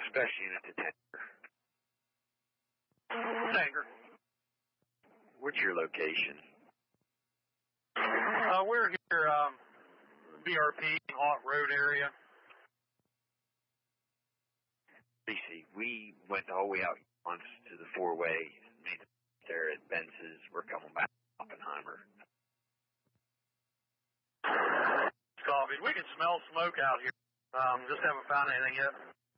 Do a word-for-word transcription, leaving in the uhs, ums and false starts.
Best unit to Tanger. Tanger. What's your location? Uh, we're here, um, B R P, Hot Road area. B C, we went all the way out once to the four-way and made it there at Benz's. We're coming back to Oppenheimer. Coffee. We can smell smoke out here. Um, just haven't found anything yet.